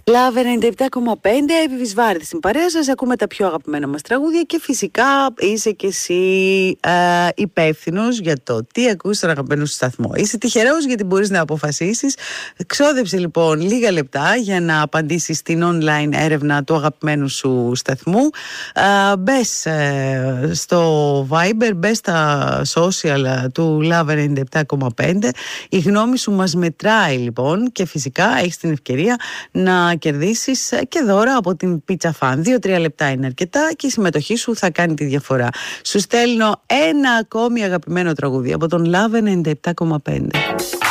Love 97,5, Εύη Βάρδη στην παρέα σας. Ακούμε τα πιο αγαπημένα μας τραγούδια και φυσικά είσαι και εσύ υπεύθυνος για το τι ακούς στον αγαπημένο σου σταθμό. Είσαι τυχερός γιατί μπορείς να αποφασίσεις. Ξόδεψε λοιπόν λίγα λεπτά για να απαντήσεις στην online έρευνα του αγαπημένου σου σταθμού. Μπες στο Viber, μπες στα social του Love 97,5. Η γνώμη σου μας μετράει λοιπόν και φυσικά έχεις την ευκαιρία να κερδίσεις και δώρα από την Pizza Fan. 2-3 λεπτά είναι αρκετά και η συμμετοχή σου θα κάνει τη διαφορά. Σου στέλνω ένα ακόμη αγαπημένο τραγούδι από τον Love 97,5.